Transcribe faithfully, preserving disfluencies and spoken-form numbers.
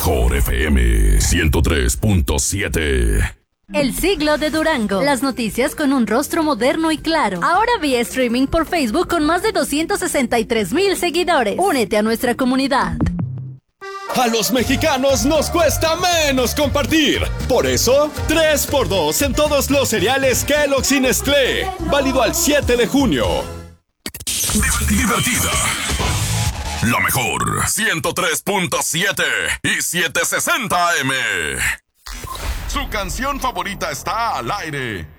mejor F M ciento tres punto siete. El siglo de Durango. Las noticias con un rostro moderno y claro. Ahora vía streaming por Facebook con más de doscientos sesenta y tres mil seguidores. Únete a nuestra comunidad. A los mexicanos nos cuesta menos compartir. Por eso, tres por dos en todos los cereales Kellogg's y Nestlé. Válido al siete de junio. Divertida. La mejor. ciento tres punto siete y setecientos sesenta A M. Su canción favorita está al aire.